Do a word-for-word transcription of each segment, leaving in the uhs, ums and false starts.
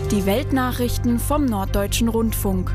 Die Weltnachrichten vom Norddeutschen Rundfunk.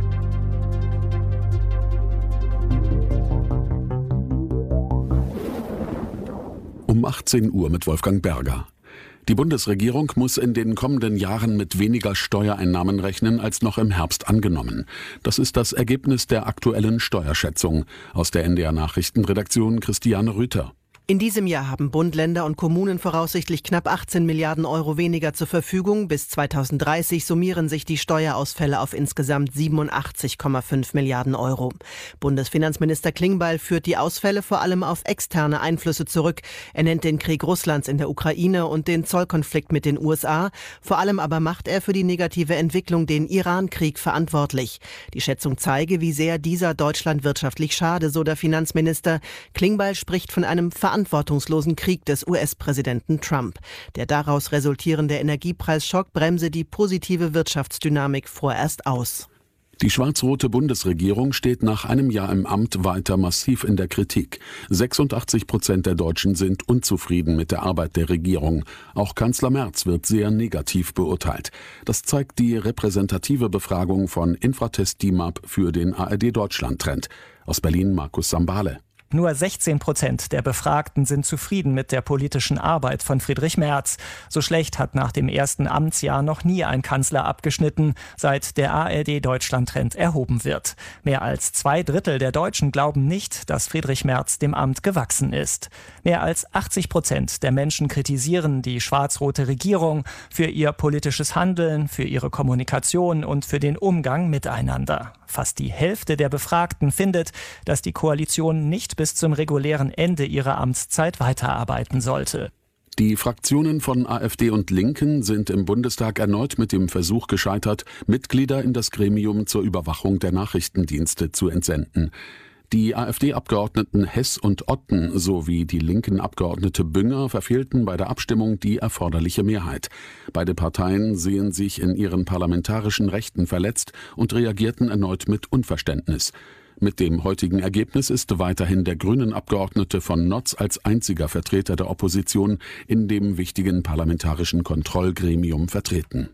Um achtzehn Uhr mit Wolfgang Berger. Die Bundesregierung muss in den kommenden Jahren mit weniger Steuereinnahmen rechnen als noch im Herbst angenommen. Das ist das Ergebnis der aktuellen Steuerschätzung. Aus der N D R-Nachrichtenredaktion Christiane Rüther. In diesem Jahr haben Bund, Länder und Kommunen voraussichtlich knapp achtzehn Milliarden Euro weniger zur Verfügung. Bis zweitausenddreißig summieren sich die Steuerausfälle auf insgesamt siebenundachtzig Komma fünf Milliarden Euro. Bundesfinanzminister Klingbeil führt die Ausfälle vor allem auf externe Einflüsse zurück. Er nennt den Krieg Russlands in der Ukraine und den Zollkonflikt mit den U S A. Vor allem aber macht er für die negative Entwicklung den Iran-Krieg verantwortlich. Die Schätzung zeige, wie sehr dieser Deutschland wirtschaftlich schade, so der Finanzminister. Klingbeil spricht von einem verantwortungslosen Krieg des U S-Präsidenten Trump. Der daraus resultierende Energiepreisschock bremse die positive Wirtschaftsdynamik vorerst aus. Die schwarz-rote Bundesregierung steht nach einem Jahr im Amt weiter massiv in der Kritik. sechsundachtzig Prozent der Deutschen sind unzufrieden mit der Arbeit der Regierung. Auch Kanzler Merz wird sehr negativ beurteilt. Das zeigt die repräsentative Befragung von Infratest D I M A P für den A R D-Deutschland-Trend. Aus Berlin Markus Sambale. Nur sechzehn Prozent der Befragten sind zufrieden mit der politischen Arbeit von Friedrich Merz. So schlecht hat nach dem ersten Amtsjahr noch nie ein Kanzler abgeschnitten, seit der A R D-Deutschland-Trend erhoben wird. Mehr als zwei Drittel der Deutschen glauben nicht, dass Friedrich Merz dem Amt gewachsen ist. Mehr als achtzig Prozent der Menschen kritisieren die schwarz-rote Regierung für ihr politisches Handeln, für ihre Kommunikation und für den Umgang miteinander. Fast die Hälfte der Befragten findet, dass die Koalition nicht bis zum regulären Ende ihrer Amtszeit weiterarbeiten sollte. Die Fraktionen von AfD und Linken sind im Bundestag erneut mit dem Versuch gescheitert, Mitglieder in das Gremium zur Überwachung der Nachrichtendienste zu entsenden. Die AfD-Abgeordneten Hess und Otten sowie die linken Abgeordnete Bünger verfehlten bei der Abstimmung die erforderliche Mehrheit. Beide Parteien sehen sich in ihren parlamentarischen Rechten verletzt und reagierten erneut mit Unverständnis. Mit dem heutigen Ergebnis ist weiterhin der Grünen-Abgeordnete von Notz als einziger Vertreter der Opposition in dem wichtigen parlamentarischen Kontrollgremium vertreten.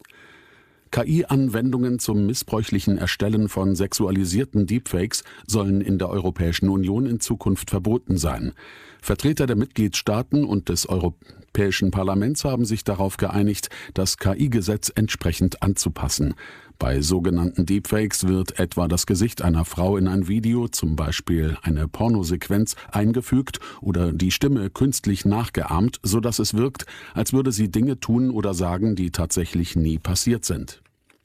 K I-Anwendungen zum missbräuchlichen Erstellen von sexualisierten Deepfakes sollen in der Europäischen Union in Zukunft verboten sein. Vertreter der Mitgliedstaaten und des Europäischen Parlaments haben sich darauf geeinigt, das K I-Gesetz entsprechend anzupassen. Bei sogenannten Deepfakes wird etwa das Gesicht einer Frau in ein Video, zum Beispiel eine Pornosequenz, eingefügt oder die Stimme künstlich nachgeahmt, sodass es wirkt, als würde sie Dinge tun oder sagen, die tatsächlich nie passiert sind.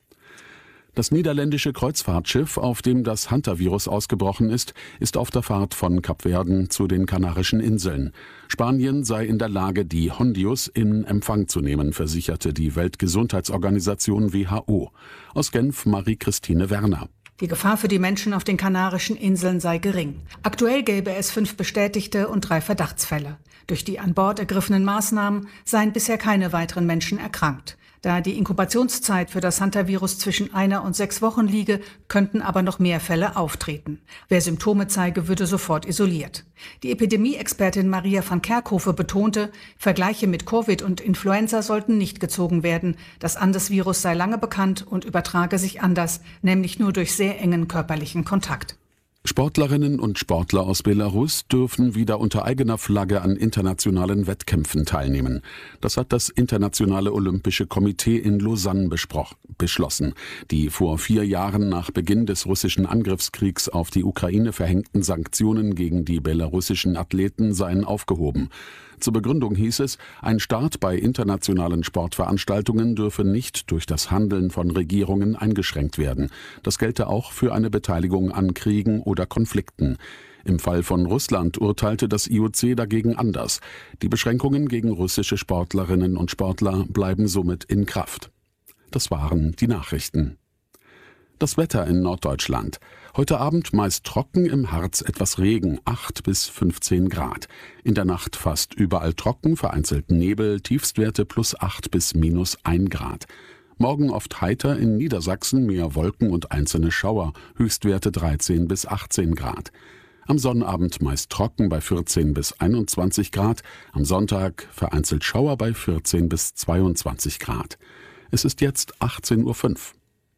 Das niederländische Kreuzfahrtschiff, auf dem das Hantavirus ausgebrochen ist, ist auf der Fahrt von Kapverden zu den Kanarischen Inseln. Spanien sei in der Lage, die Hondius in Empfang zu nehmen, versicherte die Weltgesundheitsorganisation W H O. Aus Genf Marie-Christine Werner. Die Gefahr für die Menschen auf den Kanarischen Inseln sei gering. Aktuell gäbe es fünf bestätigte und drei Verdachtsfälle. Durch die an Bord ergriffenen Maßnahmen seien bisher keine weiteren Menschen erkrankt. Da die Inkubationszeit für das Hantavirus zwischen einer und sechs Wochen liege, könnten aber noch mehr Fälle auftreten. Wer Symptome zeige, würde sofort isoliert. Die Epidemie-Expertin Maria van Kerkhove betonte, Vergleiche mit Covid und Influenza sollten nicht gezogen werden. Das Andes-Virus sei lange bekannt und übertrage sich anders, nämlich nur durch sehr engen körperlichen Kontakt. Sportlerinnen und Sportler aus Belarus dürfen wieder unter eigener Flagge an internationalen Wettkämpfen teilnehmen. Das hat das Internationale Olympische Komitee in Lausanne beschlossen. Die vor vier Jahren nach Beginn des russischen Angriffskriegs auf die Ukraine verhängten Sanktionen gegen die belarussischen Athleten seien aufgehoben. Zur Begründung hieß es, ein Start bei internationalen Sportveranstaltungen dürfe nicht durch das Handeln von Regierungen eingeschränkt werden. Das gelte auch für eine Beteiligung an Kriegen oder Konflikten. Im Fall von Russland urteilte das I O C dagegen anders. Die Beschränkungen gegen russische Sportlerinnen und Sportler bleiben somit in Kraft. Das waren die Nachrichten. Das Wetter in Norddeutschland. Heute Abend meist trocken, im Harz etwas Regen, acht bis fünfzehn Grad. In der Nacht fast überall trocken, vereinzelt Nebel, Tiefstwerte plus acht bis minus ein Grad. Morgen oft heiter, in Niedersachsen mehr Wolken und einzelne Schauer, Höchstwerte dreizehn bis achtzehn Grad. Am Sonnabend meist trocken bei vierzehn bis einundzwanzig Grad, am Sonntag vereinzelt Schauer bei vierzehn bis zweiundzwanzig Grad. Es ist jetzt achtzehn Uhr fünf.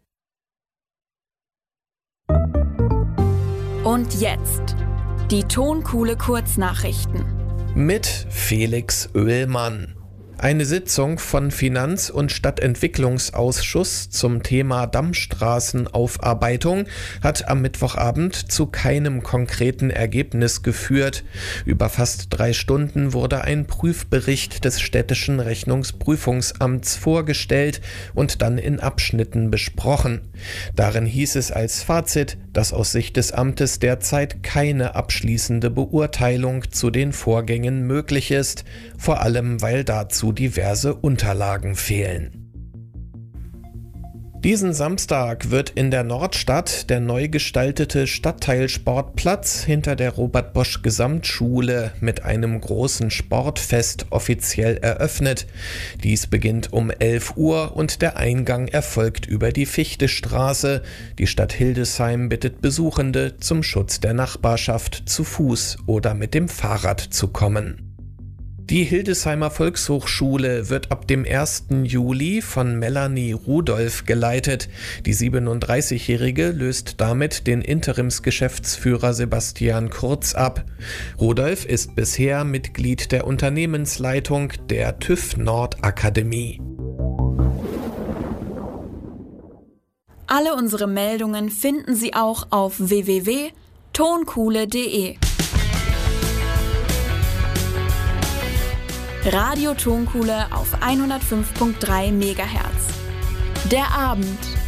Und jetzt die Tonkuhle Kurznachrichten. Mit Felix Oehlmann. Eine Sitzung von Finanz- und Stadtentwicklungsausschuss zum Thema Dammstraßenaufarbeitung hat am Mittwochabend zu keinem konkreten Ergebnis geführt. Über fast drei Stunden wurde ein Prüfbericht des Städtischen Rechnungsprüfungsamts vorgestellt und dann in Abschnitten besprochen. Darin hieß es als Fazit, dass aus Sicht des Amtes derzeit keine abschließende Beurteilung zu den Vorgängen möglich ist, vor allem weil dazu diverse Unterlagen fehlen. Diesen Samstag wird in der Nordstadt der neu gestaltete Stadtteilsportplatz hinter der Robert-Bosch-Gesamtschule mit einem großen Sportfest offiziell eröffnet. Dies beginnt um elf Uhr und der Eingang erfolgt über die Fichtestraße. Die Stadt Hildesheim bittet Besuchende, zum Schutz der Nachbarschaft zu Fuß oder mit dem Fahrrad zu kommen. Die Hildesheimer Volkshochschule wird ab dem ersten Juli von Melanie Rudolph geleitet. Die siebenunddreißigjährige löst damit den Interimsgeschäftsführer Sebastian Kurz ab. Rudolph ist bisher Mitglied der Unternehmensleitung der TÜV Nord Akademie. Alle unsere Meldungen finden Sie auch auf w w w punkt tonkuhle punkt de. Radio Tonkuhle auf hundertfünf Komma drei Megahertz. Der Abend.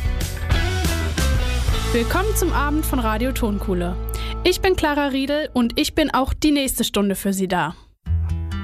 Willkommen zum Abend von Radio Tonkuhle. Ich bin Clara Riedel und ich bin auch die nächste Stunde für Sie da.